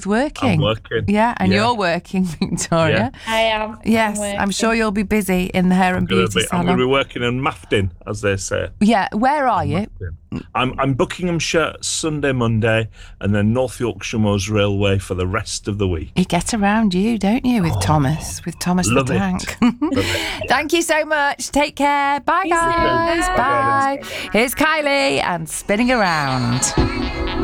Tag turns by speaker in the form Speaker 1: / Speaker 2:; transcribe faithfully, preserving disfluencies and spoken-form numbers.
Speaker 1: both working.
Speaker 2: I'm working.
Speaker 1: Yeah, and
Speaker 2: Yeah.
Speaker 1: you're working, Victoria.
Speaker 2: Yeah.
Speaker 3: I am.
Speaker 1: Yes,
Speaker 3: I'm,
Speaker 1: I'm sure you'll be busy in the hair and
Speaker 2: I'm gonna
Speaker 1: beauty
Speaker 2: be, I'm
Speaker 1: salon.
Speaker 2: going to be working in Maftin, as they say.
Speaker 1: Yeah, where are you?
Speaker 2: I'm I'm Buckinghamshire Sunday, Monday, and then North Yorkshire Moors Railway for the rest of the week.
Speaker 1: You get around you, don't you, with oh, Thomas, with Thomas
Speaker 2: love
Speaker 1: the
Speaker 2: it.
Speaker 1: Tank.
Speaker 2: Love it. Yeah.
Speaker 1: Thank you so much. Take care. Bye, guys. Bye. Bye. Here's Kylie and Spinning Around.